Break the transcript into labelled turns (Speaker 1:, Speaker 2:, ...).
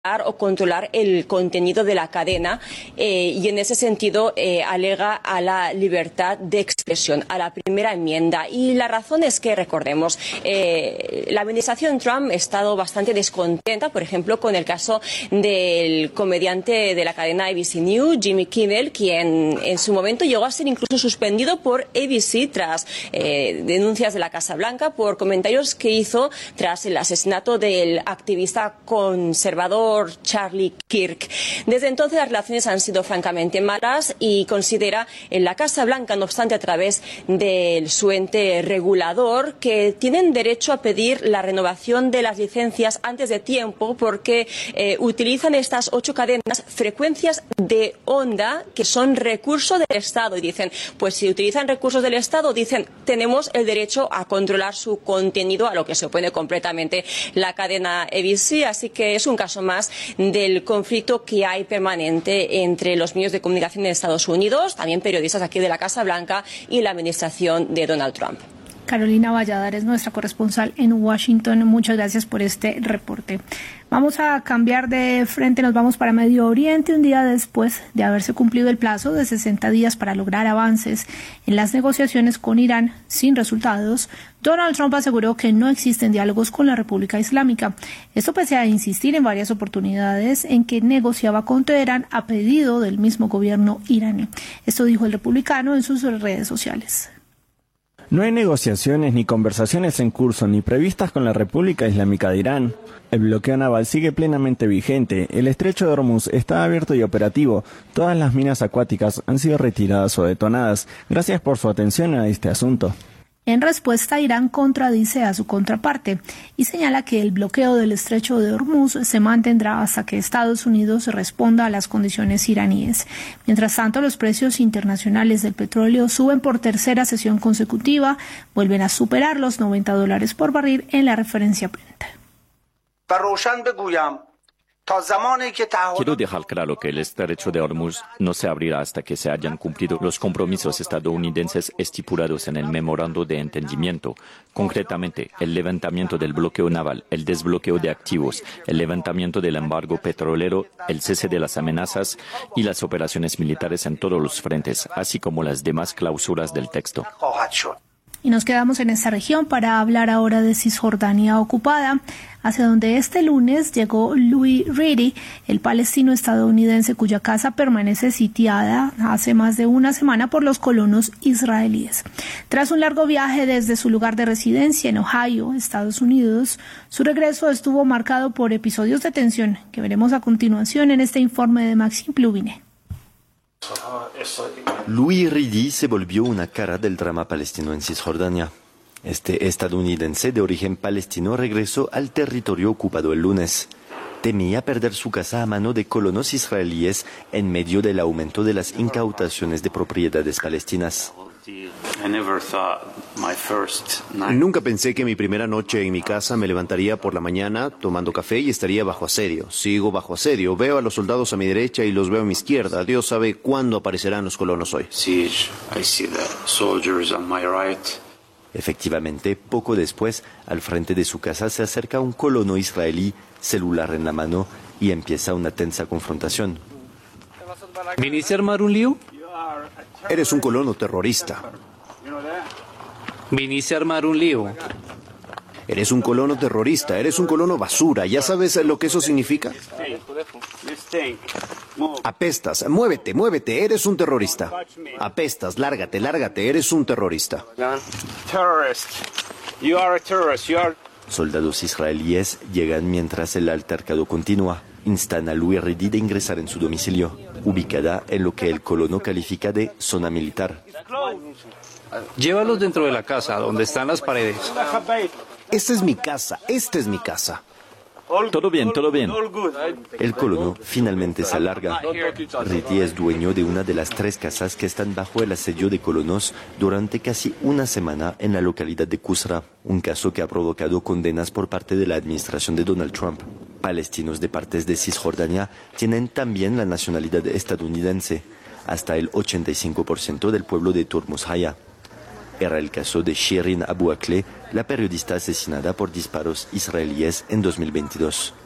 Speaker 1: o controlar el contenido de la cadena y en ese sentido alega a la libertad de expresión, a la primera enmienda. Y la razón es que, recordemos, la administración Trump ha estado bastante descontenta, por ejemplo, con el caso del comediante de la cadena ABC News, Jimmy Kimmel, quien en su momento llegó a ser incluso suspendido por ABC tras denuncias de la Casa Blanca por comentarios que hizo tras el asesinato del activista conservador Charlie Kirk. Desde entonces las relaciones han sido francamente malas y considera en la Casa Blanca, no obstante, a través de su ente regulador, que tienen derecho a pedir la renovación de las licencias antes de tiempo porque utilizan estas 8 cadenas frecuencias de onda que son recursos del Estado y dicen, pues si utilizan recursos del Estado, dicen, tenemos el derecho a controlar su contenido, a lo que se opone completamente la cadena ABC, así que es un caso más del conflicto que hay permanente entre los medios de comunicación de Estados Unidos, también periodistas aquí de la Casa Blanca y la administración de Donald Trump.
Speaker 2: Carolina Valladares, nuestra corresponsal en Washington, muchas gracias por este reporte. Vamos a cambiar de frente, nos vamos para Medio Oriente. Un día después de haberse cumplido el plazo de 60 días para lograr avances en las negociaciones con Irán sin resultados, Donald Trump aseguró que no existen diálogos con la República Islámica. Esto pese a insistir en varias oportunidades en que negociaba con Teherán a pedido del mismo gobierno iraní. Esto dijo el republicano en sus redes sociales.
Speaker 3: No hay negociaciones ni conversaciones en curso ni previstas con la República Islámica de Irán. El bloqueo naval sigue plenamente vigente, el estrecho de Hormuz está abierto y operativo, todas las minas acuáticas han sido retiradas o detonadas. Gracias por su atención a este asunto.
Speaker 2: En respuesta, Irán contradice a su contraparte y señala que el bloqueo del estrecho de Hormuz se mantendrá hasta que Estados Unidos responda a las condiciones iraníes. Mientras tanto, los precios internacionales del petróleo suben por tercera sesión consecutiva, vuelven a superar los $90 por barril en la referencia Brent.
Speaker 4: Quiero dejar claro que el estrecho de Hormuz no se abrirá hasta que se hayan cumplido los compromisos estadounidenses estipulados en el memorando de entendimiento, concretamente el levantamiento del bloqueo naval, el desbloqueo de activos, el levantamiento del embargo petrolero, el cese de las amenazas y las operaciones militares en todos los frentes, así como las demás cláusulas del texto.
Speaker 2: Y nos quedamos en esta región para hablar ahora de Cisjordania ocupada, hacia donde este lunes llegó Louis Reedy, el palestino estadounidense cuya casa permanece sitiada hace más de una semana por los colonos israelíes. Tras un largo viaje desde su lugar de residencia en Ohio, Estados Unidos, su regreso estuvo marcado por episodios de tensión que veremos a continuación en este informe de Maxime Pluvine.
Speaker 5: Louis Reedy se volvió una cara del drama palestino en Cisjordania. Este estadounidense de origen palestino regresó al territorio ocupado el lunes. Temía perder su casa a mano de colonos israelíes en medio del aumento de las incautaciones de propiedades palestinas.
Speaker 6: Nunca pensé que mi primera noche en mi casa me levantaría por la mañana tomando café y estaría bajo asedio. Sigo bajo asedio. Veo a los soldados a mi derecha y los veo a mi izquierda. Dios sabe cuándo aparecerán los colonos hoy.
Speaker 5: Efectivamente, poco después, al frente de su casa se acerca un colono israelí, celular en la mano, y empieza una tensa confrontación.
Speaker 7: ¿Viniste a armar un lío?
Speaker 6: Eres un colono terrorista.
Speaker 7: Viniste a armar un lío.
Speaker 6: Eres un colono terrorista, eres un colono basura. ¿Ya sabes lo que eso significa? Apestas, muévete, muévete, eres un terrorista. Apestas, lárgate, lárgate, eres un terrorista.
Speaker 5: Soldados israelíes llegan mientras el altercado continúa. Instan a Louis Reedy de ingresar en su domicilio, ubicada en lo que el colono califica de zona militar.
Speaker 7: Llévalos dentro de la casa, donde están las paredes.
Speaker 6: Esta es mi casa, esta es mi casa.
Speaker 4: Todo bien, todo bien.
Speaker 5: El colono finalmente se alarga. Reedy es dueño de una de las 3 casas que están bajo el asedio de colonos durante casi una semana en la localidad de Qusra, un caso que ha provocado condenas por parte de la administración de Donald Trump. Palestinos de partes de Cisjordania tienen también la nacionalidad estadounidense, hasta el 85% del pueblo de Turmus Haya. Era el caso de Shirin Abu Akleh, la periodista asesinada por disparos israelíes en 2022.